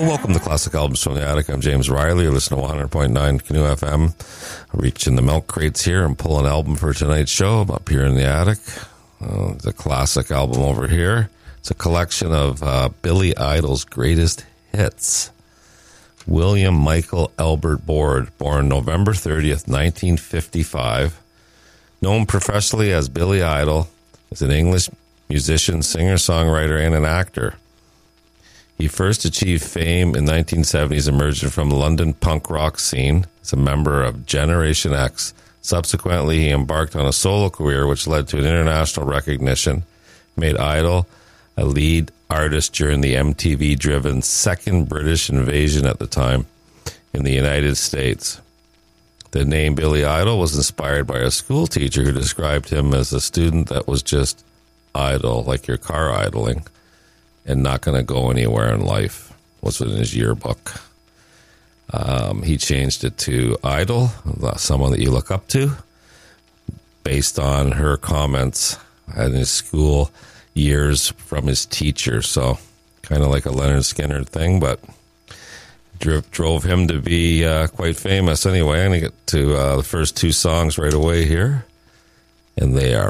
Well, welcome to Classic Albums from the Attic. I'm James Riley. You're listening to 100.9 Canoe FM. I'm reaching the milk crates here and pull an album for tonight's show. I'm up here in the attic. The classic album over here. It's a collection of Billy Idol's greatest hits. William Michael Albert Board, born November 30th, 1955. Known professionally as Billy Idol, is an English musician, singer, songwriter, and an actor. He first achieved fame in 1970s, emerging from the London punk rock scene as a member of Generation X. Subsequently, he embarked on a solo career, which led to an international recognition, made Idol a lead artist during the MTV-driven second British invasion at the time in the United States. The name Billy Idol was inspired by a school teacher who described him as a student that was just idle, like your car idling, and not going to go anywhere in life, was in his yearbook. He changed it to Idol, someone that you look up to, based on her comments in his school years from his teacher. So kind of like a Leonard Skinner thing, but drove him to be quite famous anyway. I'm going to get to the first two songs right away here, and they are